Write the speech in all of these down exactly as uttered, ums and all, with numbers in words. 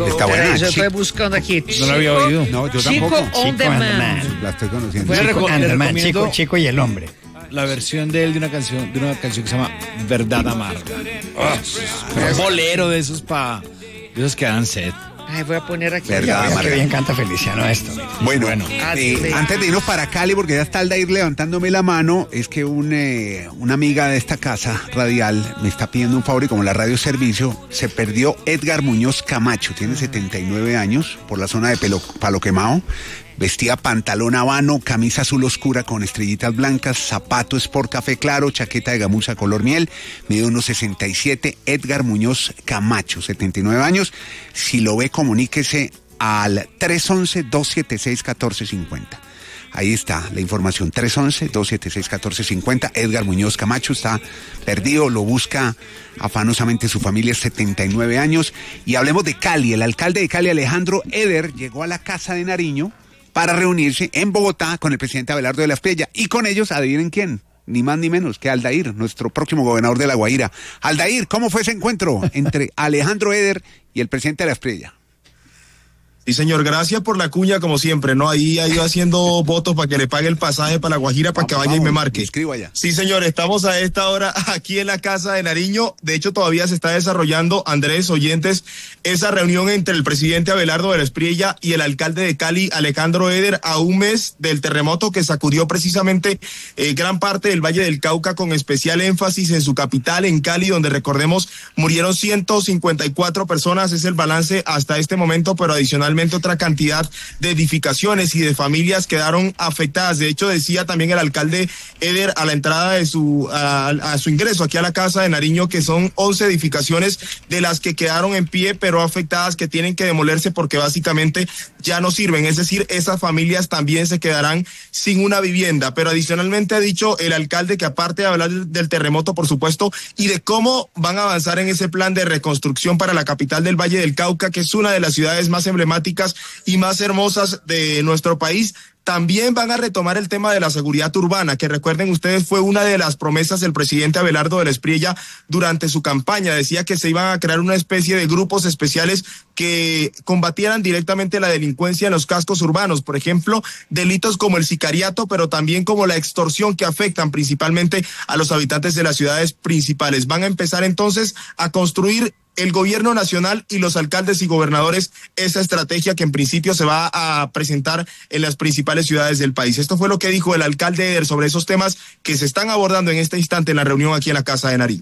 Está buena. Yo estoy Chico. buscando aquí. No la había oído. No, yo Chico tampoco. on demand. La estoy conociendo. Le Chico, reco- le Anderman, recomiendo chico, chico y el hombre. la versión de él de una canción, de una canción que se llama Verdad Amarga. Oh, un bolero de esos pa, de esos que dan sed. Ay, voy a poner aquí. Verdad. Ya, Amarga. qué bien canta Feliciano esto. Bueno, Bueno. eh, antes de irnos para Cali, porque ya está Aldair levantándome la mano, es que un, eh, una amiga de esta casa radial me está pidiendo un favor y como la radio es servicio, se perdió Edgar Muñoz Camacho, tiene setenta y nueve años, por la zona de Pelo, Palo Quemado. Vestía pantalón habano, camisa azul oscura con estrellitas blancas, zapato sport café claro, chaqueta de gamuza color miel, mide unos sesenta y siete, Edgar Muñoz Camacho, setenta y nueve años. Si lo ve, comuníquese al tres once, dos setenta y seis, catorce cincuenta. Ahí está la información, tres once, dos setenta y seis, catorce cincuenta. Edgar Muñoz Camacho está perdido, lo busca afanosamente su familia, setenta y nueve años. Y hablemos de Cali. El alcalde de Cali, Alejandro Eder, llegó a la Casa de Nariño para reunirse en Bogotá con el presidente Abelardo de la Espriella. Y con ellos, adivinen quién, ni más ni menos que Aldair, nuestro próximo gobernador de La Guaira. Aldair, ¿cómo fue ese encuentro entre Alejandro Eder y el presidente de la Espriella? Sí, señor, gracias por la cuña, como siempre, ¿no? Ahí ha ido haciendo votos para que le pague el pasaje para La Guajira, para Vamos, que vaya vamos, y me marque. me escribo allá. Sí, señor, estamos a esta hora aquí en la Casa de Nariño. De hecho, todavía se está desarrollando, Andrés, oyentes, esa reunión entre el presidente Abelardo de la Espriella y el alcalde de Cali, Alejandro Eder, a un mes del terremoto que sacudió precisamente eh, gran parte del Valle del Cauca, con especial énfasis en su capital, en Cali, donde, recordemos, murieron ciento cincuenta y cuatro personas, es el balance hasta este momento, pero adicionalmente otra cantidad de edificaciones y de familias quedaron afectadas. De hecho, decía también el alcalde Eder a la entrada de su a, a su ingreso aquí a la Casa de Nariño que son once edificaciones de las que quedaron en pie, pero afectadas, que tienen que demolerse porque básicamente ya no sirven. Es decir, esas familias también se quedarán sin una vivienda. Pero adicionalmente ha dicho el alcalde que, aparte de hablar del terremoto, por supuesto, y de cómo van a avanzar en ese plan de reconstrucción para la capital del Valle del Cauca, que es una de las ciudades más emblemáticas y más hermosas de nuestro país, también van a retomar el tema de la seguridad urbana, que, recuerden ustedes, fue una de las promesas del presidente Abelardo de la Espriella durante su campaña. Decía que se iban a crear una especie de grupos especiales que combatieran directamente la delincuencia en los cascos urbanos, por ejemplo, delitos como el sicariato, pero también como la extorsión, que afectan principalmente a los habitantes de las ciudades principales. Van a empezar entonces a construir el gobierno nacional y los alcaldes y gobernadores esa estrategia que en principio se va a presentar en las principales ciudades del país. Esto fue lo que dijo el alcalde Eder sobre esos temas que se están abordando en este instante en la reunión aquí en la Casa de Nariño.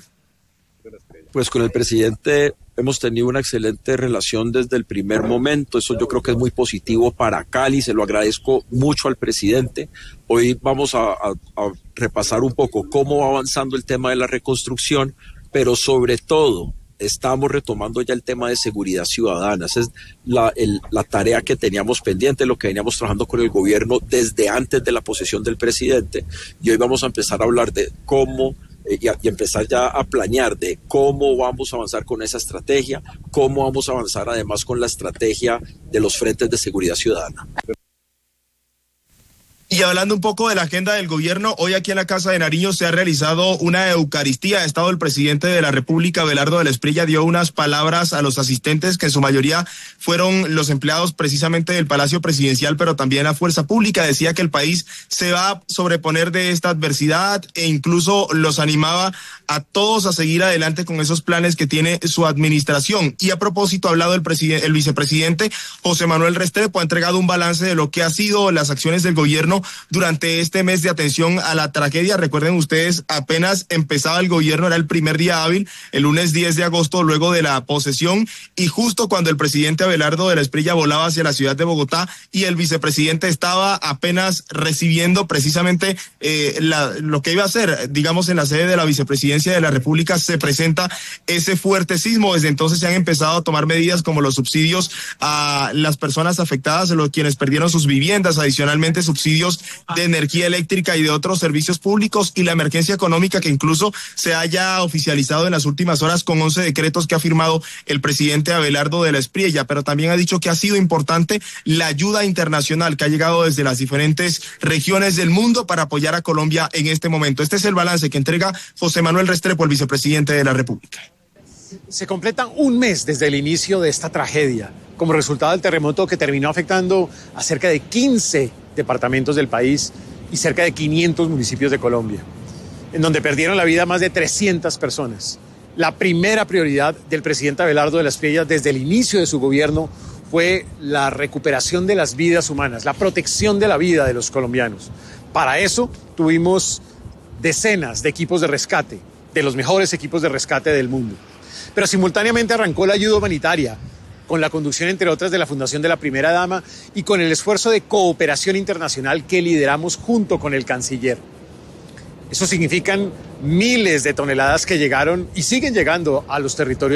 Pues con el presidente hemos tenido una excelente relación desde el primer momento. Eso yo creo que es muy positivo para Cali, se lo agradezco mucho al presidente. Hoy vamos a, a, a repasar un poco cómo va avanzando el tema de la reconstrucción, pero sobre todo estamos retomando ya el tema de seguridad ciudadana. Esa es la, el, la tarea que teníamos pendiente, lo que veníamos trabajando con el gobierno desde antes de la posesión del presidente, y hoy vamos a empezar a hablar de cómo eh, y, a, y empezar ya a planear de cómo vamos a avanzar con esa estrategia, cómo vamos a avanzar además con la estrategia de los frentes de seguridad ciudadana. Y hablando un poco de la agenda del gobierno, hoy aquí en la Casa de Nariño se ha realizado una Eucaristía. Ha estado el presidente de la República, Abelardo de la Espriella, dio unas palabras a los asistentes, que en su mayoría fueron los empleados precisamente del Palacio Presidencial, pero también la fuerza pública. Decía que el país se va a sobreponer de esta adversidad e incluso los animaba a todos a seguir adelante con esos planes que tiene su administración. Y a propósito, ha hablado el, presidente, el vicepresidente José Manuel Restrepo, ha entregado un balance de lo que ha sido las acciones del gobierno durante este mes de atención a la tragedia. Recuerden ustedes, apenas empezaba el gobierno, era el primer día hábil, el lunes diez de agosto, luego de la posesión, y justo cuando el presidente Abelardo de la Espriella volaba hacia la ciudad de Bogotá y el vicepresidente estaba apenas recibiendo precisamente eh, la, lo que iba a hacer, digamos, en la sede de la vicepresidencia de la República, se presenta ese fuerte sismo. Desde entonces se han empezado a tomar medidas como los subsidios a las personas afectadas, a los quienes perdieron sus viviendas, adicionalmente subsidios de energía eléctrica y de otros servicios públicos, y la emergencia económica, que incluso se haya oficializado en las últimas horas con once decretos que ha firmado el presidente Abelardo de la Espriella. Pero también ha dicho que ha sido importante la ayuda internacional que ha llegado desde las diferentes regiones del mundo para apoyar a Colombia en este momento. Este es el balance que entrega José Manuel Restrepo, el vicepresidente de la República. Se completan un mes desde el inicio de esta tragedia. como resultado del terremoto que terminó afectando a cerca de quince departamentos del país y cerca de quinientos municipios de Colombia, en donde perdieron la vida más de trescientas personas. La primera prioridad del presidente Abelardo de la Espriella desde el inicio de su gobierno fue la recuperación de las vidas humanas, la protección de la vida de los colombianos. Para eso tuvimos decenas de equipos de rescate, de los mejores equipos de rescate del mundo. Pero simultáneamente arrancó la ayuda humanitaria, con la conducción, entre otras, de la Fundación de la Primera Dama y con el esfuerzo de cooperación internacional que lideramos junto con el canciller. Eso significan miles de toneladas que llegaron y siguen llegando a los territorios